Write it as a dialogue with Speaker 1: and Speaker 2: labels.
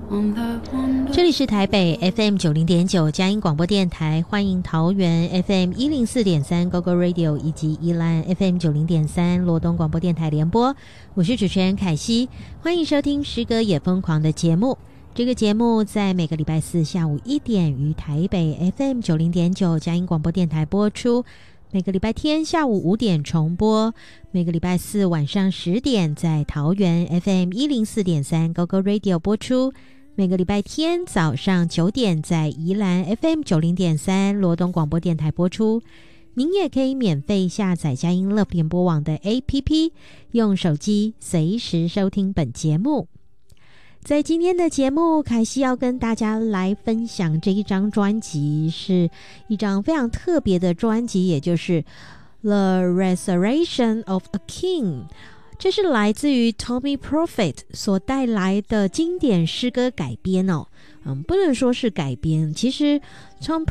Speaker 1: 这里是台北 FM 90.9佳音广播电台，欢迎桃园 FM 104.3 GoGo Radio 以及宜兰 FM 90.3罗东广播电台联播，我是主持人凯西，欢迎收听诗歌也疯狂的节目。这个节目在每个礼拜四下午1点于台北 FM 90.9佳音广播电台播出，每个礼拜天下午5点重播，每个礼拜四晚上10点在桃园 FM 104.3 GoGo Radio 播出，每个礼拜天早上9点在宜兰 FM 90.3罗东广播电台播出。您也可以免费下载佳音乐联播网的 APP， 用手机随时收听本节目。在今天的节目，凯西要跟大家来分享这一张专辑，是一张非常特别的专辑，也就是 The Resurrection of a King。 这是来自于 Tommy Prophet 所带来的经典诗歌改编哦。不能说是改编，其实 Tom